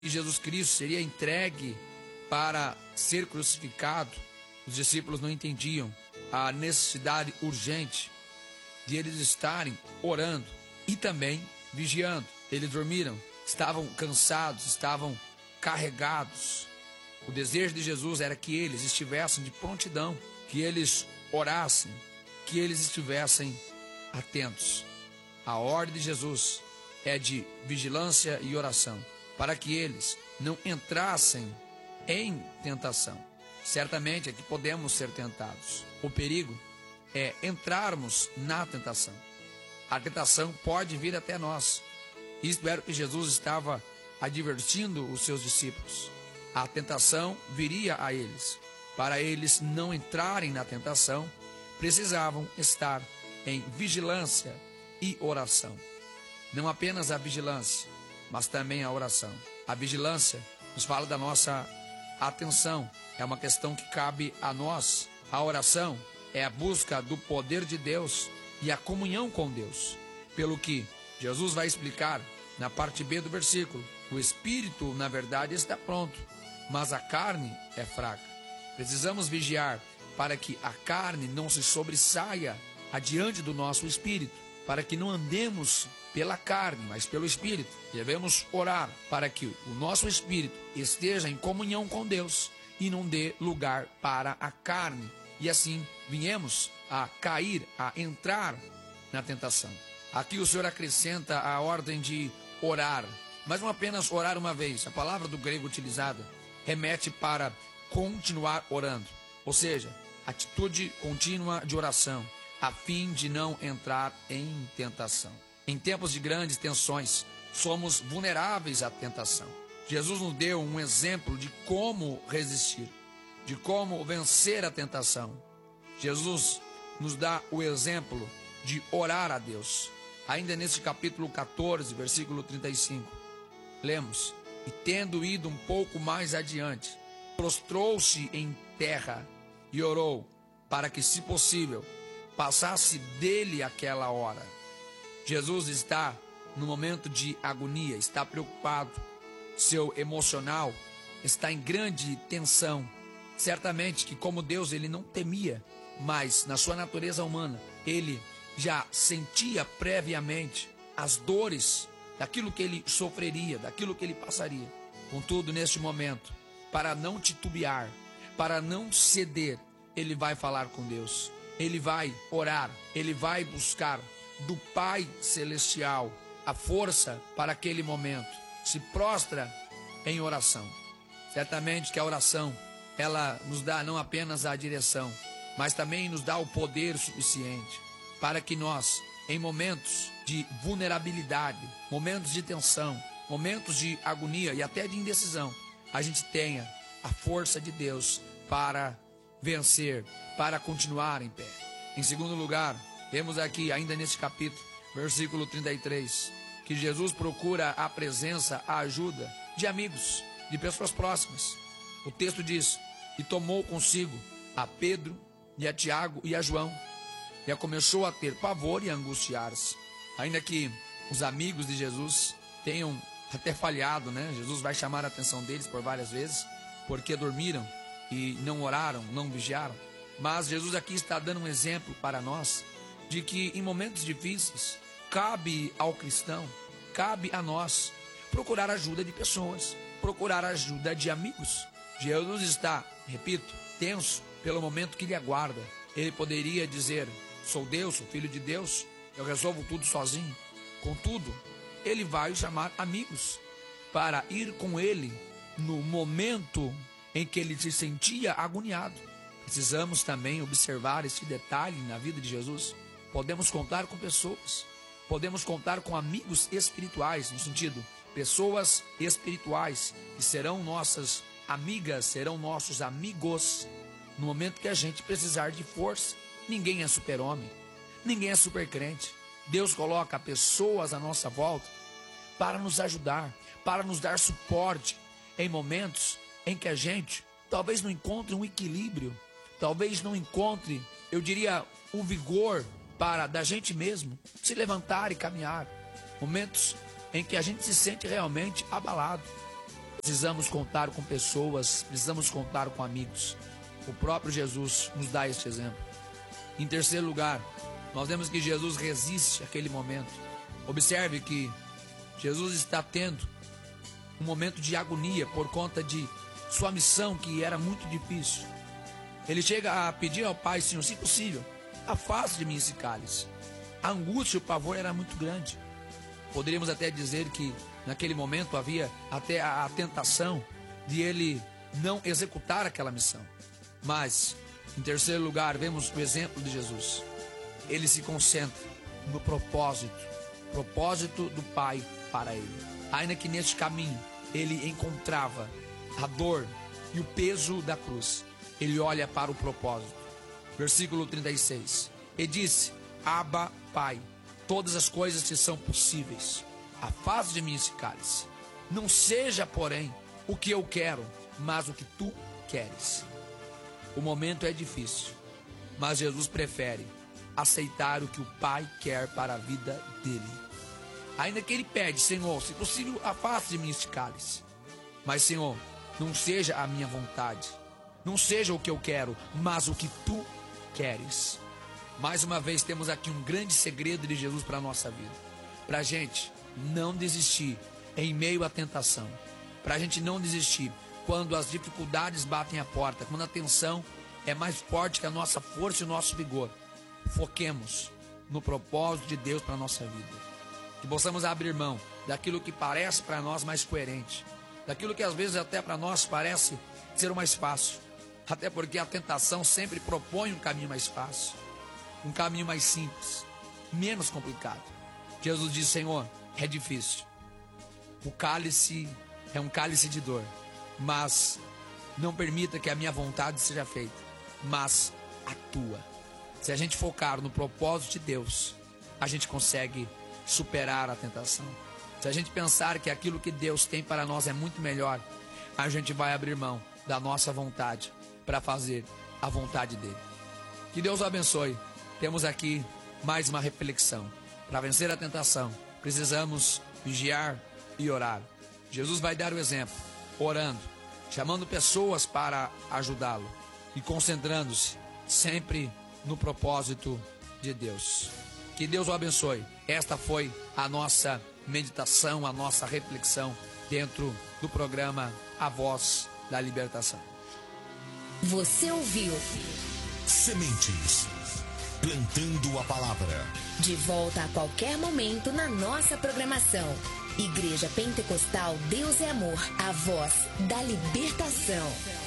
que Jesus Cristo seria entregue para ser crucificado, os discípulos não entendiam a necessidade urgente de eles estarem orando e também vigiando. Eles dormiram, estavam cansados, estavam carregados. O desejo de Jesus era que eles estivessem de prontidão, que eles orassem, que eles estivessem atentos. A ordem de Jesus é de vigilância e oração, para que eles não entrassem em tentação. Certamente é que podemos ser tentados. O perigo é entrarmos na tentação. A tentação pode vir até nós. Isto era o que Jesus estava advertindo os seus discípulos. A tentação viria a eles. Para eles não entrarem na tentação, precisavam estar em vigilância e oração. Não apenas a vigilância, mas também a oração. A vigilância nos fala da nossa atenção. É uma questão que cabe a nós. A oração é a busca do poder de Deus e a comunhão com Deus. Pelo que Jesus vai explicar na parte B do versículo. O espírito, na verdade, está pronto, mas a carne é fraca. Precisamos vigiar para que a carne não se sobressaia adiante do nosso espírito, para que não andemos pela carne, mas pelo espírito. Devemos orar para que o nosso espírito esteja em comunhão com Deus e não dê lugar para a carne. E assim viemos a cair, a entrar na tentação. Aqui o Senhor acrescenta a ordem de orar, mas não apenas orar uma vez. A palavra do grego utilizada remete para continuar orando, ou seja, atitude contínua de oração, a fim de não entrar em tentação. Em tempos de grandes tensões, somos vulneráveis à tentação. Jesus nos deu um exemplo de como resistir, de como vencer a tentação. Jesus nos dá o exemplo de orar a Deus. Ainda nesse capítulo 14, versículo 35, lemos: E tendo ido um pouco mais adiante, prostrou-se em terra e orou, para que, se possível, passasse dele aquela hora. Jesus está no momento de agonia, está preocupado, seu emocional está em grande tensão. Certamente que, como Deus, ele não temia, mas na sua natureza humana, ele já sentia previamente as dores daquilo que ele sofreria, daquilo que ele passaria. Contudo, neste momento, para não titubear, para não ceder, ele vai falar com Deus, ele vai orar, ele vai buscar do Pai Celestial a força para aquele momento, se prostra em oração. Certamente que a oração, ela nos dá não apenas a direção, mas também nos dá o poder suficiente para que nós, em momentos de vulnerabilidade, momentos de tensão, momentos de agonia e até de indecisão, a gente tenha a força de Deus para vencer, para continuar em pé. Em segundo lugar, vemos aqui, ainda nesse capítulo, versículo 33, que Jesus procura a presença, a ajuda de amigos, de pessoas próximas. O texto diz: E tomou consigo a Pedro e a Tiago e a João, e começou a ter pavor e a angustiar-se. Ainda que os amigos de Jesus tenham até falhado, né? Jesus vai chamar a atenção deles por várias vezes, porque dormiram e não oraram, não vigiaram. Mas Jesus aqui está dando um exemplo para nós de que em momentos difíceis cabe ao cristão, cabe a nós procurar ajuda de pessoas, procurar ajuda de amigos. Jesus está, repito, tenso pelo momento que lhe aguarda. Ele poderia dizer: sou Deus, sou filho de Deus, eu resolvo tudo sozinho. Contudo, ele vai chamar amigos para ir com ele no momento em que ele se sentia agoniado. Precisamos também observar esse detalhe na vida de Jesus. Podemos contar com pessoas, podemos contar com amigos espirituais, no sentido, pessoas espirituais que serão nossas amigas, serão nossos amigos no momento que a gente precisar de força. Ninguém é super-homem, ninguém é super-crente. Deus coloca pessoas à nossa volta para nos ajudar, para nos dar suporte em momentos em que a gente talvez não encontre um equilíbrio, talvez não encontre, eu diria, o vigor para da gente mesmo se levantar e caminhar. Momentos em que a gente se sente realmente abalado. Precisamos contar com pessoas, precisamos contar com amigos. O próprio Jesus nos dá este exemplo. Em terceiro lugar, nós vemos que Jesus resiste àquele momento. Observe que Jesus está tendo um momento de agonia por conta de sua missão, que era muito difícil. Ele chega a pedir ao Pai: Senhor, se possível, afaste de mim esse cálice. A angústia e o pavor era muito grande. Poderíamos até dizer que naquele momento havia até a tentação de ele não executar aquela missão. Mas, em terceiro lugar, vemos o exemplo de Jesus. Ele se concentra no propósito do Pai para ele. Ainda que neste caminho ele encontrava a dor e o peso da cruz, ele olha para o propósito. Versículo 36. E disse: Abba, Pai, todas as coisas te são possíveis. Afaste de mim esse cálice. Não seja, porém, o que eu quero, mas o que tu queres. O momento é difícil, mas Jesus prefere aceitar o que o Pai quer para a vida dele. Ainda que ele pede: Senhor, se possível, afaste de mim este cálice. Mas, Senhor, não seja a minha vontade, não seja o que eu quero, mas o que tu queres. Mais uma vez temos aqui um grande segredo de Jesus para a nossa vida. Para a gente não desistir em meio à tentação. Para a gente não desistir quando as dificuldades batem a porta, quando a tensão é mais forte que a nossa força e o nosso vigor. Foquemos no propósito de Deus para a nossa vida. Que possamos abrir mão daquilo que parece para nós mais coerente, daquilo que às vezes até para nós parece ser o mais fácil. Até porque a tentação sempre propõe um caminho mais fácil, um caminho mais simples, menos complicado. Jesus diz: Senhor, é difícil. O cálice é um cálice de dor, mas não permita que a minha vontade seja feita, mas a tua. Se a gente focar no propósito de Deus, a gente consegue superar a tentação. Se a gente pensar que aquilo que Deus tem para nós é muito melhor, a gente vai abrir mão da nossa vontade para fazer a vontade dele. Que Deus o abençoe. Temos aqui mais uma reflexão. Para vencer a tentação, precisamos vigiar e orar. Jesus vai dar o exemplo, orando, chamando pessoas para ajudá-lo e concentrando-se sempre no propósito de Deus. Que Deus o abençoe. Esta foi a nossa meditação, a nossa reflexão dentro do programa A Voz da Libertação. Você ouviu Sementes, plantando a palavra. De volta a qualquer momento na nossa programação. Igreja Pentecostal Deus é Amor, a voz da libertação.